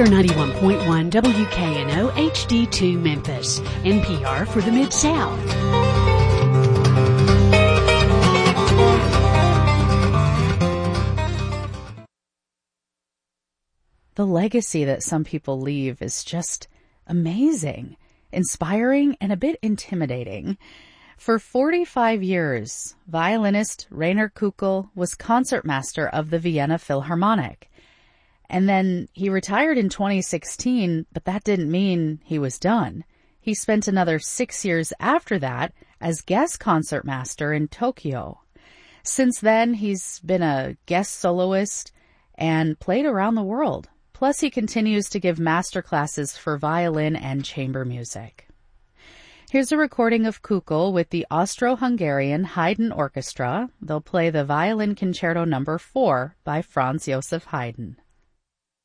We are 91.1 WKNO HD2 Memphis, NPR for the Mid-South. The legacy that some people leave is just amazing, inspiring, and a bit intimidating. For 45 years, violinist Rainer Kuckull was concertmaster of the Vienna Philharmonic. And then he retired in 2016, but that didn't mean he was done. He spent another 6 years after that as guest concertmaster in Tokyo. Since then, he's been a guest soloist and played around the world. Plus, he continues to give master classes for violin and chamber music. Here's a recording of Kuckull with the Austro-Hungarian Haydn Orchestra. They'll play the Violin Concerto No. 4 by Franz Joseph Haydn.